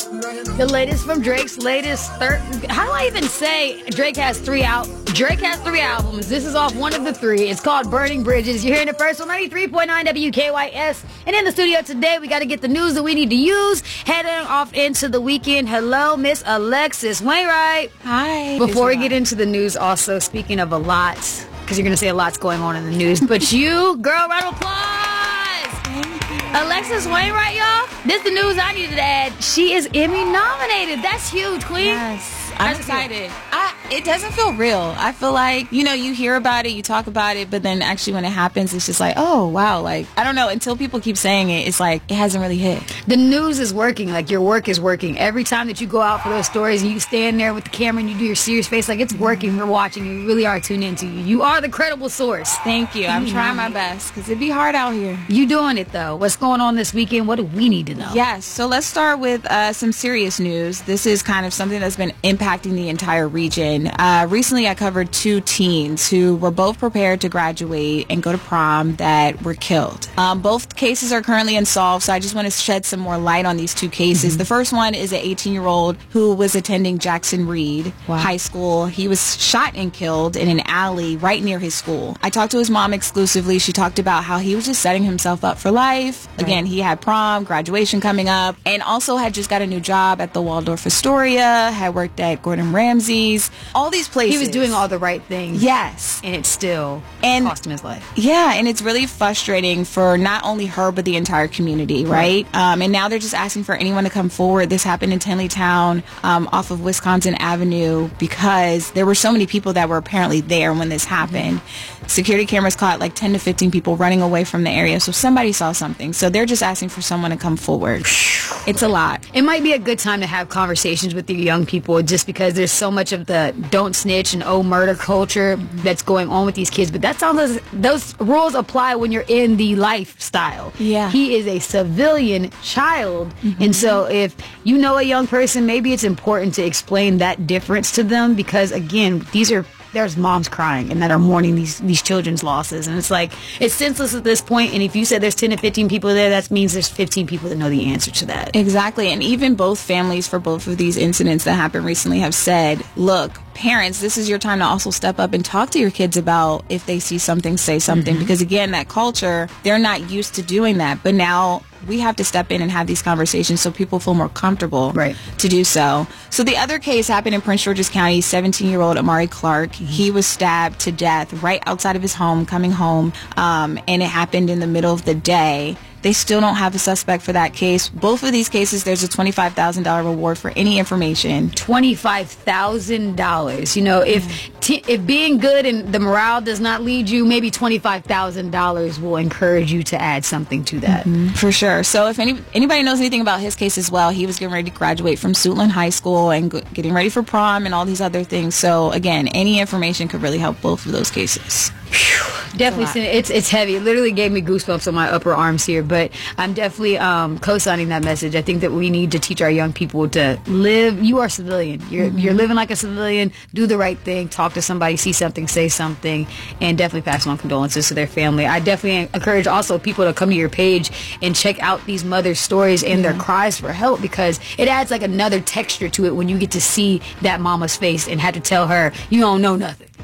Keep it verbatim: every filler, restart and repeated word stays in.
The latest from Drake's latest third. How do I even say Drake has three out? Drake has three albums. This is off one of the three. It's called Burning Bridges. You're hearing it first on ninety-three point nine W K Y S. And in the studio today, we got to get the news that we need to use. Heading off into the weekend. Hello, Miss Alexis Wainwright. Hi. Before we get into the news, also, speaking of a lot, because you're going to say a lot's going on in the news, but you, girl, round of applause. Alexis Wainwright, y'all. This is the news I needed to add. She is Emmy nominated. That's huge, Queen. Yes. I'm excited. I, it doesn't feel real. I feel like, you know, you hear about it, you talk about it, but then actually when it happens, it's just like, oh, wow. Like, I don't know. Until people keep saying it, it's like, it hasn't really hit. The news is working. Like, your work is working. Every time that you go out for those stories and you stand there with the camera and you do your serious face, like, it's working. We're watching. You really are tuned into you. You are the credible source. Thank you. I'm trying my best because it'd be hard out here. You doing it, though. What's going on this weekend? What do we need to know? Yes. So let's start with uh, some serious news. This is kind of something that's been impacting the entire region. Uh, recently, I covered two teens who were both prepared to graduate and go to prom that were killed. Um, both cases are currently unsolved, so I just want to shed some more light on these two cases. Mm-hmm. The first one is an eighteen-year-old who was attending Jackson Reed wow. High School. He was shot and killed in an alley right near his school. I talked to his mom exclusively. She talked about how he was just setting himself up for life. Right. Again, he had prom, graduation coming up, and also had just got a new job at the Waldorf Astoria, had worked at Gordon Ramsay, all these places. He was doing all the right things. Yes. And it still and, cost him his life. Yeah, and it's really frustrating for not only her, but the entire community, right? right. Um, and now they're just asking for anyone to come forward. This happened in Tenleytown um, off of Wisconsin Avenue because there were so many people that were apparently there when this happened. Mm-hmm. Security cameras caught like ten to fifteen people running away from the area, so somebody saw something. So they're just asking for someone to come forward. It's a lot. It might be a good time to have conversations with your young people just because there's so much of the don't snitch and oh murder culture that's going on with these kids, but that's all those those rules apply when you're in the lifestyle. Yeah. He is a civilian child, mm-hmm. and so if you know a young person, maybe it's important to explain that difference to them because again, these are there's moms crying and that are mourning these these children's losses, and it's like it's senseless at this point. And if you said there's ten to fifteen people there, that means there's fifteen people that know the answer to that. Exactly. And even both families for both of these incidents that happened recently have said, look, parents, this is your time to also step up and talk to your kids about if they see something, say something, mm-hmm. because again, that culture, they're not used to doing that, but now we have to step in and have these conversations so people feel more comfortable right. to do so. So the other case happened in Prince George's County. seventeen-year-old Amari Clark, mm-hmm. he was stabbed to death right outside of his home, coming home, um, and it happened in the middle of the day. They still don't have a suspect for that case. Both of these cases, there's a twenty-five thousand dollars reward for any information. twenty-five thousand dollars. You know, if t- if being good and the morale does not lead you, maybe twenty-five thousand dollars will encourage you to add something to that. Mm-hmm. For sure. So if any anybody knows anything about his case as well, he was getting ready to graduate from Suitland High School and g- getting ready for prom and all these other things. So again, any information could really help both of those cases. Definitely, it's it's heavy. It literally gave me goosebumps on my upper arms here, but I'm definitely um, co-signing that message. I think that we need to teach our young people to live. You are a civilian. You're mm-hmm. you're living like a civilian. Do the right thing. Talk to somebody. See something. Say something. And definitely pass on condolences to their family. I definitely encourage also people to come to your page and check out these mothers' stories and mm-hmm. their cries for help because it adds like another texture to it when you get to see that mama's face and have to tell her you don't know nothing.